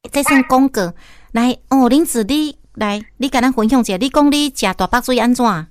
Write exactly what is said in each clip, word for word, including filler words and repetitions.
这算广告。来哦，林子你来，你甲咱分享一下，你讲你食大腹水安怎？ 诶，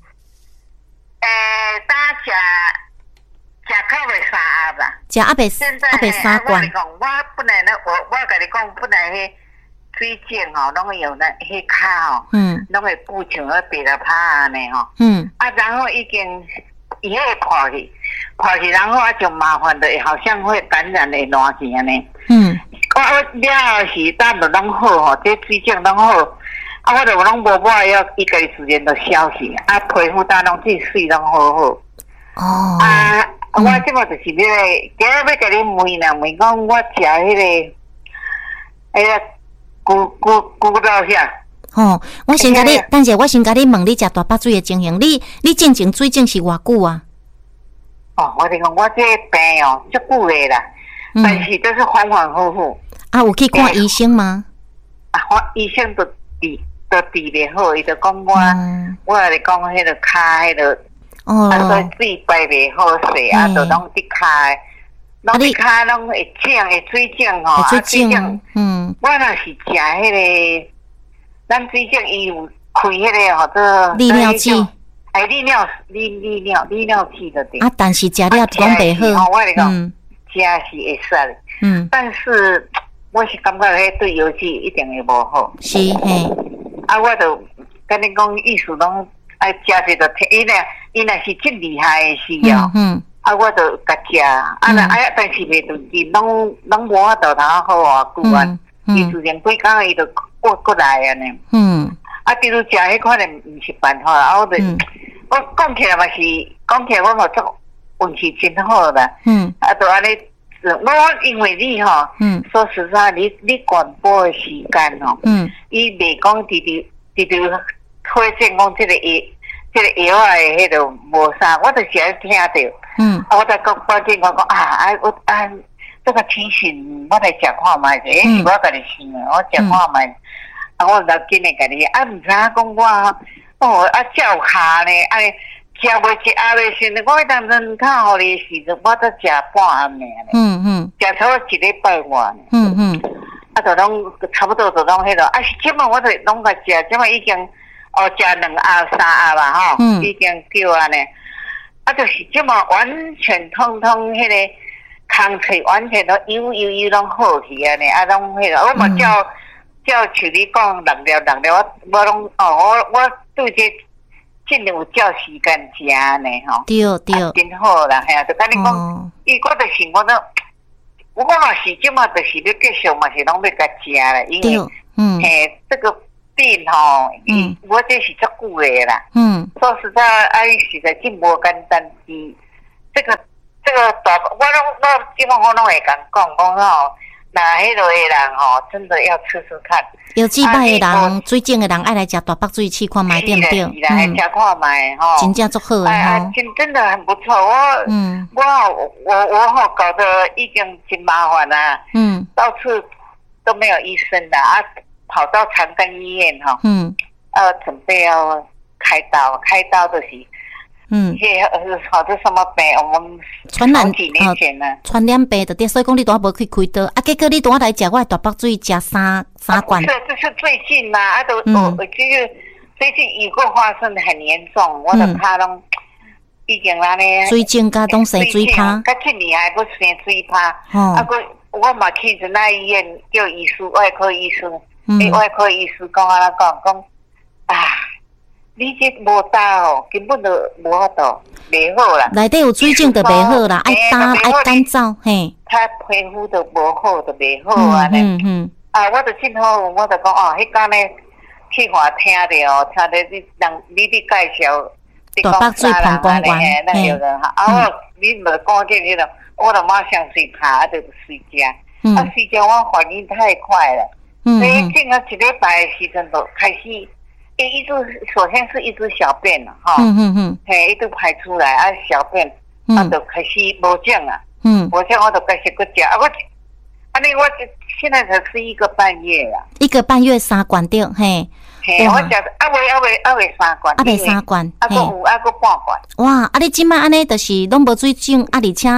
当食食到袂三盒吧？ 食阿伯阿伯三罐。 我讲，我本来呢，我我甲你讲，本来迄水晶吼，拢会用咱迄骹吼，嗯，拢会补像迄白了拍安尼吼，嗯，啊，然后已经伊迄个破去，破去，然后啊就麻烦的，好像会感染的烂去安尼，嗯。我我了后是当就拢好吼，这水晶拢好，啊，我就拢无买要一个时间就消去，啊，皮肤当拢这水拢好好。哦。啊，嗯、我即个就是要，今日要甲你问啦，问讲我食迄、那个，哎呀，骨骨骨头遐。 哦，我先甲你，等下我先甲你问你食大腹水的情形，你你进前水晶是偌久啊？ 哦，我跟你讲，我这病哦，足久的啦，嗯、但是都是反反复复。啊， 有去看医生吗？ 啊，我医生都治都治袂好，伊就讲我，嗯、我来讲迄个骹迄个，哦，啊，所以水排袂好势，啊，就拢伫骹，拢伫骹拢会肿，会水肿吼，啊，水肿，嗯，我若是食迄个，咱水肿伊有开迄个吼做利尿剂， 哎，利尿利利尿利尿剂的对。 啊，但是食了拢袂好，我来讲，食是会使的，嗯，但是。我是感觉迄对油脂一定会无好， 是嘿。 啊，我就跟你讲，意思拢爱食这个，伊若伊若是真厉害的时候，嗯，啊，我就甲食，啊，那哎，但是袂断伊拢拢无法度通好偌久啊，伊自然几工伊就过过来安尼，嗯，啊，比如食迄可能毋是办法啊，我就我讲起来嘛是讲起来，我嘛做运气真好啦，嗯，啊，就安尼。我因为你吼，嗯，说实在，你你广播的时间吼，嗯，伊袂讲直直直直推荐讲这个药，这个药啊，迄个无啥，我就是爱听到，嗯，啊，我再讲关键我讲啊，啊，我啊，这个情形我来食看卖者，是我家己想的，我食看卖，啊，我就紧诶家己，啊，毋知影讲我哦，啊，照下呢，啊。食袂食鸭的时候，我迄当阵较好的时阵，我才食半暗尔。嗯嗯，食差不多一礼拜外。嗯嗯，啊，就拢差不多就拢迄落。啊，是即满我就拢甲食，即满已经哦食两鸭、三鸭吧，吼，嗯、已经够安尼。啊，就是即满完全通通迄个空气完全都油油油拢好去安尼，啊，拢迄落。我嘛照照像你讲六了六了，我我拢哦，我我对这。尽量有照时间食呢吼， 对对， 啊、真好啦，嘿啊！就甲你讲，伊、哦、我就是我都，我嘛是即马就是要继续嘛是拢要甲食啦，因为嗯，嘿，这个病吼，嗯，我这是足久的啦，嗯，说实在，哎，实在真无简单的，这个这个大，我拢我基本我拢会讲讲讲吼。那迄落的人吼，真的要吃吃看。 有几摆的人，水肿的人爱来食大腹水试看卖对不对？ 是啦，来食看卖吼， 真正足好的吼。 真真的很不错，我嗯，我我我吼搞得已经真麻烦啦，嗯，到处都没有医生啦，啊，跑到长庚医院吼，嗯，呃，准备要开刀，开刀就是。嗯，迄呃，好多什么病？我们传染几年前呢？ 传染病的，所以讲你都无去开刀啊。结果你都来食我大腹水，食三三罐。 这这是最近嘛？啊，都我这个最近有个发生很严重，我的怕拢已经安尼。 水肿加拢生水泡。 甲去年还不生水泡。哦。啊，个我嘛去人家医院叫医师，外科医师，诶，外科医师讲安尼讲讲啊。你这无打哦，根本就无法度，袂好啦。 内底有水肿就袂好啦，爱打爱干燥，嘿。 他皮肤都无好，就袂好啊。嗯嗯。啊，我就真好，我就讲哦，迄天咧去我听着哦，听着你人你伫介绍， 大腹水膀胱丸， 那有人哈。啊，我你无讲这迄个，我就马上睡趴，啊，就睡觉。嗯。啊，睡觉我反应太快了，所以整个一礼拜的时阵就开始。诶，一直首先是一直小便了哈，嗯嗯嗯，嘿，一直排出来啊，小便，啊，就开始无症啊，嗯，无症我就开始搁食，啊，我，啊，你我现在才是一个半月啦， 一个半月三罐掉，嘿， 嘿，我食啊未啊未啊未三罐， 啊未三罐， 啊个有啊个半罐， 哇，啊你即摆安尼就是拢无水肿，啊而且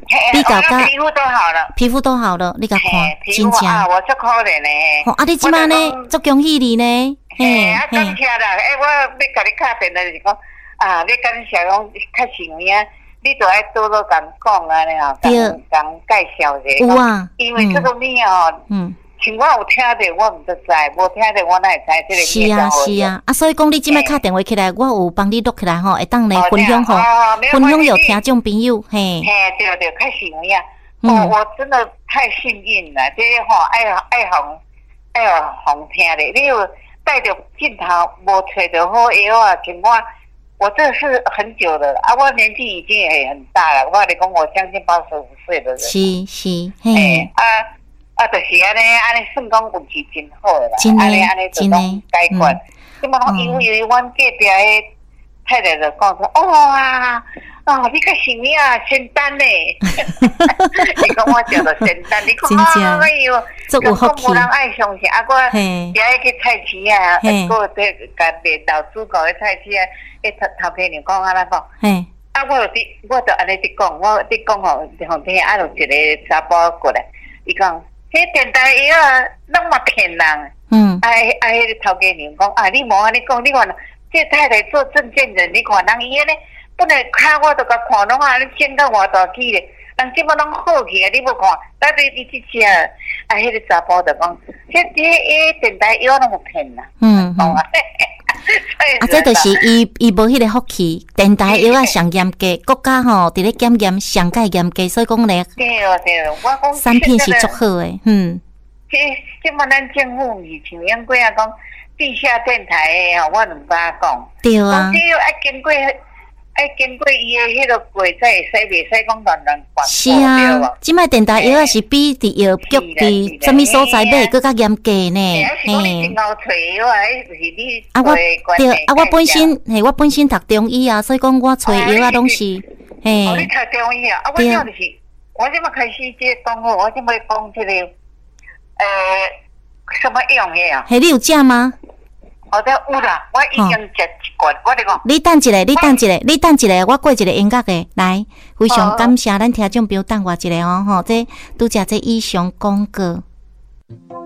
比较甲皮肤都好了， 皮肤都好了，你甲看，真正啊，我足可怜嘞。 哦，啊，你即摆呢，足恭喜你呢。 嘿，啊，感谢啦！诶，我要甲你敲电话就是讲，啊，你感谢讲较幸运啊，你都爱多多甲讲啊，你吼，甲甲介绍者。 有啊， 因为这个你哦，嗯。像我有听着，我毋得知；无听着，我哪会知这个是啊，是啊，啊，所以讲你即摆敲电话起来，我有帮你录起来吼，会当来分享吼，分享有听众朋友，嘿。 嘿，对对，较幸运啊！哦，我真的太幸运了，这吼爱爱红爱红听的，你有带着镜头，无找着好药啊，像我，我这是很久了啊，我年纪已经也很大了，我来讲，我将近八十五岁的人。 是是，嘿。 啊。啊，就是安尼，安尼算讲运气真好啦， 安尼安尼就讲解决。即么讲，因为阮隔壁迄太太就讲说，哦啊，哦，你较幸运啊，仙丹嘞！你讲我叫做仙丹，你讲啊，哎呦， 有福气。 无人爱相信，啊，我也爱去菜市啊，个这甲卖豆煮糕的菜市啊，迄头头家娘讲安那讲，啊，我就伫，我就安尼伫讲，我伫讲吼，后天啊，有一个查甫过来，伊讲。迄电台药啊，拢嘛骗人。嗯。啊，啊，迄个头家娘讲啊，你无安尼讲，你看，这太太做证件人，你看人伊安尼，本来看我都甲看，拢安尼剪到偌大起咧，人即摆拢好去啊，你无看，但是你即只啊，啊，迄个查甫就讲，这这迄电台药拢有骗人。嗯嗯。 啊，这就是伊伊无迄个福气，电台药啊上严格，国家吼伫咧检验上界严格，所以讲咧， 对哦对哦，我讲产品是足好诶，嗯。 即即么咱政府是像样过啊讲地下电台诶吼，我两敢讲。 对啊。 这要爱经过，爱经过伊诶迄个过才会使，袂使讲乱乱广告。 是啊，即摆电台药啊是比伫药局伫什么所在买更加严格呢？ 嘿。 啊，我对啊，我本身嘿，我本身读中医啊，所以讲我找药啊拢是嘿。哦，你读中医啊？啊，我讲就是，我即摆开始即讲好，我即摆讲即个呃什么用的啊？ 嘿，你有食吗？ 哦，这有啦，我已经食一罐，我咧讲。 你等一下，你等一下，你等一下，我过一个音乐的来，非常感谢咱听众朋友等我一下哦，吼，这拄食这以上广告。